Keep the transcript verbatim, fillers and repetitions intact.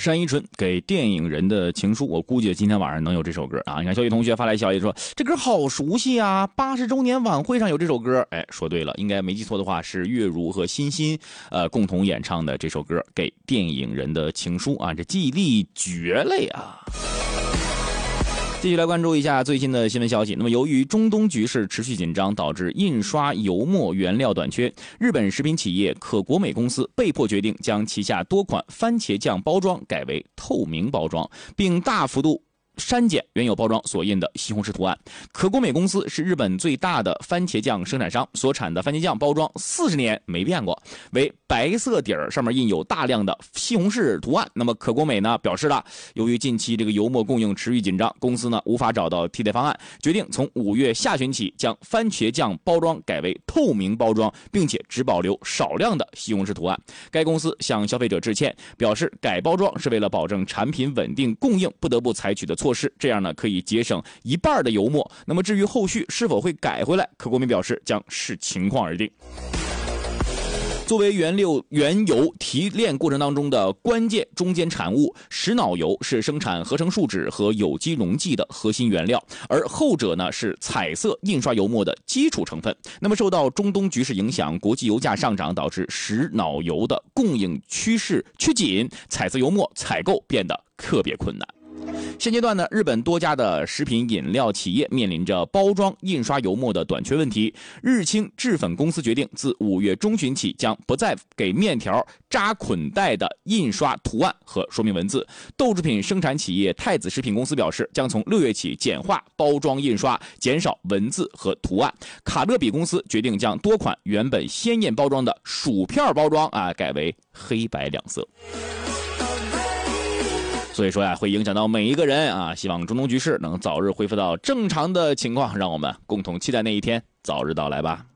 单依纯给电影人的情书，我估计今天晚上能有这首歌啊！你看，小雨同学发来消息说，这歌好熟悉啊，八十周年晚会上有这首歌。哎，说对了，应该没记错的话是月如和欣欣呃共同演唱的这首歌《给电影人的情书》啊，这记忆力绝了呀！继续来关注一下最新的新闻消息。那么，由于中东局势持续紧张，导致印刷油墨原料短缺，日本食品企业可国美公司被迫决定将旗下多款番茄酱包装改为透明包装，并大幅度删减原有包装所印的西红柿图案。可国美公司是日本最大的番茄酱生产商，所产的番茄酱包装四十年没变过，为白色底儿，上面印有大量的西红柿图案。那么可国美呢表示了，由于近期这个油墨供应持续紧张，公司呢无法找到替代方案，决定从五月下旬起将番茄酱包装改为透明包装，并且只保留少量的西红柿图案。该公司向消费者致歉，表示改包装是为了保证产品稳定供应不得不采取的措施，这样呢可以节省一半的油墨。那么至于后续是否会改回来，可国美表示将视情况而定。作为原料原油提炼过程当中的关键中间产物，石脑油是生产合成树脂和有机溶剂的核心原料，而后者呢是彩色印刷油墨的基础成分。那么受到中东局势影响，国际油价上涨，导致石脑油的供应趋势趋紧，彩色油墨采购变得特别困难。现阶段呢，日本多家的食品饮料企业面临着包装印刷油墨的短缺问题。日清制粉公司决定自五月中旬起，将不再给面条扎捆带的印刷图案和说明文字。豆制品生产企业太子食品公司表示，将从六月起简化包装印刷，减少文字和图案。卡乐比公司决定将多款原本鲜艳包装的薯片包装啊改为黑白两色。所以说呀，会影响到每一个人啊！希望中东局势能早日恢复到正常的情况，让我们共同期待那一天早日到来吧。